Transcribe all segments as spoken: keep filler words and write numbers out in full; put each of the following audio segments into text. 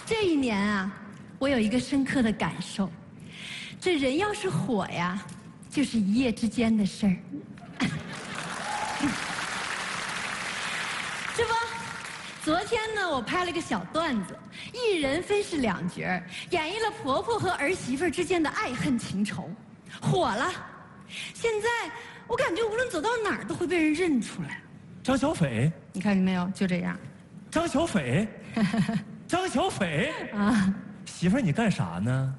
这一年啊，我有一个深刻的感受，这人要是火呀，就是一夜之间的事儿。这不，昨天呢，我拍了个小段子，一人分饰两角，演绎了婆婆和儿媳妇之间的爱恨情仇，火了。现在我感觉无论走到哪儿都会被人认出来。 张小斐， 你看见没有？就这样。 张小斐，张小斐啊，媳妇儿你干啥呢？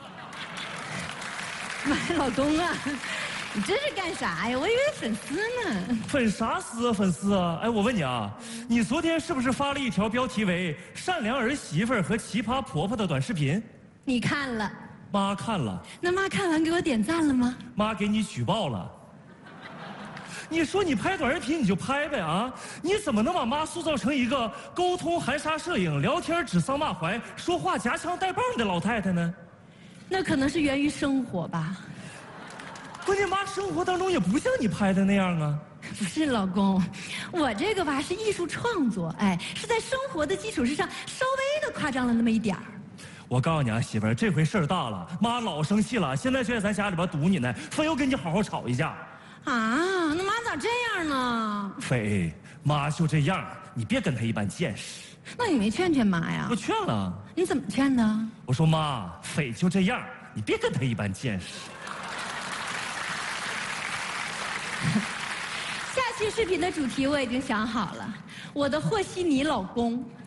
妈呀，老公啊，你这是干啥呀？我以为粉丝呢。 粉啥丝啊，粉丝啊！哎，我问你啊，你昨天是不是发了一条标题为“善良儿媳妇儿和奇葩婆婆”的短视频？ 你看了？ 妈看了。 那妈看完给我点赞了吗？ 妈给你举报了。你说你拍短视频你就拍呗啊！你怎么能把妈塑造成一个沟通含沙射影、聊天指桑骂槐、说话夹枪带棒的老太太呢？ 那可能是源于生活吧。 关键妈生活当中也不像你拍的那样啊。 不是老公，我这个吧是艺术创作，哎，是在生活的基础之上稍微的夸张了那么一点儿。 我告诉你啊，媳妇儿，这回事儿大了，妈老生气了，现在就在咱家里边堵你呢，非要跟你好好吵一架。 啊，那妈咋这样呢？ 斐，妈就这样，你别跟她一般见识。 那你没劝劝妈呀？ 我劝了。 你怎么劝的？ 我说妈，斐就这样，你别跟她一般见识。 下期视频的主题我已经想好了，我的和稀泥老公。